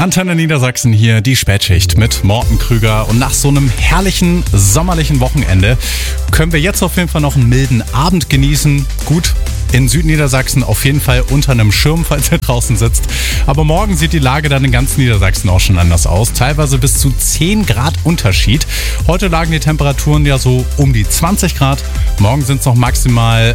Antenne Niedersachsen hier, die Spätschicht mit Morten Krüger. Und nach so einem herrlichen sommerlichen Wochenende können wir jetzt auf jeden Fall noch einen milden Abend genießen. Gut, in Südniedersachsen auf jeden Fall unter einem Schirm, falls ihr draußen sitzt. Aber morgen sieht die Lage dann in ganz Niedersachsen auch schon anders aus. Teilweise bis zu 10 Grad Unterschied. Heute lagen die Temperaturen ja so um die 20 Grad. Morgen sind es noch maximal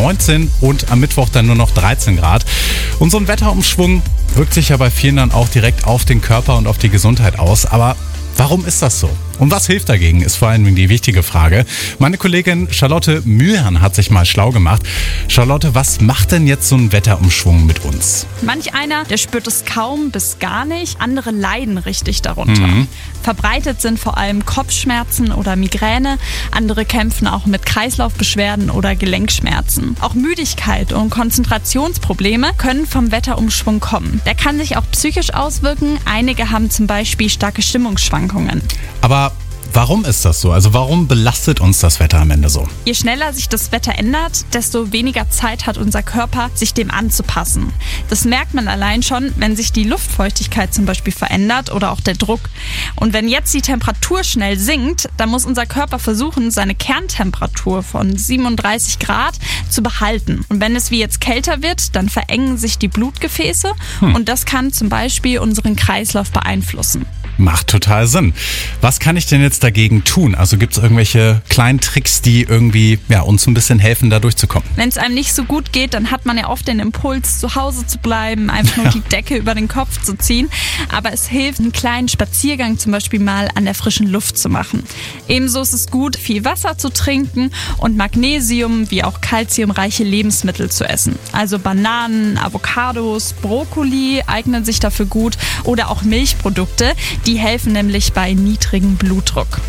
19 und am Mittwoch dann nur noch 13 Grad. Und so ein Wetterumschwung wirkt sich ja bei vielen dann auch direkt auf den Körper und auf die Gesundheit aus. Aber warum ist das so? Und was hilft dagegen, ist vor allem die wichtige Frage. Meine Kollegin Charlotte Mühlherrn hat sich mal schlau gemacht. Charlotte, was macht denn jetzt so ein Wetterumschwung mit uns? Manch einer, der spürt es kaum bis gar nicht. Andere leiden richtig darunter. Verbreitet sind vor allem Kopfschmerzen oder Migräne. Andere kämpfen auch mit Kreislaufbeschwerden oder Gelenkschmerzen. Auch Müdigkeit und Konzentrationsprobleme können vom Wetterumschwung kommen. Der kann sich auch psychisch auswirken. Einige haben zum Beispiel starke Stimmungsschwankungen. Aber warum ist das so? Also warum belastet uns das Wetter am Ende so? Je schneller sich das Wetter ändert, desto weniger Zeit hat unser Körper, sich dem anzupassen. Das merkt man allein schon, wenn sich die Luftfeuchtigkeit zum Beispiel verändert oder auch der Druck. Und wenn jetzt die Temperatur schnell sinkt, dann muss unser Körper versuchen, seine Kerntemperatur von 37 Grad zu behalten. Und wenn es wie jetzt kälter wird, dann verengen sich die Blutgefäße und das kann zum Beispiel unseren Kreislauf beeinflussen. Macht total Sinn. Was kann ich denn jetzt dagegen tun? Also gibt es irgendwelche kleinen Tricks, die irgendwie uns ein bisschen helfen, da durchzukommen? Wenn es einem nicht so gut geht, dann hat man ja oft den Impuls, zu Hause zu bleiben, einfach nur die Decke über den Kopf zu ziehen. Aber es hilft, einen kleinen Spaziergang zum Beispiel mal an der frischen Luft zu machen. Ebenso ist es gut, viel Wasser zu trinken und Magnesium wie auch kalziumreiche Lebensmittel zu essen. Also Bananen, Avocados, Brokkoli eignen sich dafür gut oder auch Milchprodukte. Die helfen nämlich bei niedrigem Blutdruck.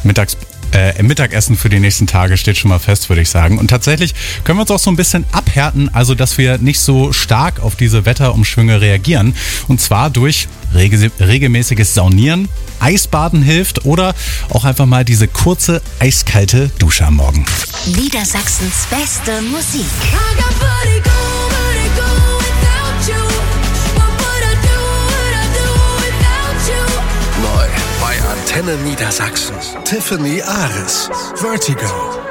Mittagessen für die nächsten Tage steht schon mal fest, würde ich sagen. Und tatsächlich können wir uns auch so ein bisschen abhärten, also dass wir nicht so stark auf diese Wetterumschwünge reagieren. Und zwar durch regelmäßiges Saunieren, Eisbaden hilft oder auch einfach mal diese kurze, eiskalte Dusche am Morgen. Niedersachsens beste Musik. Antenne Niedersachsen. Tiffany Ares. Vertigo.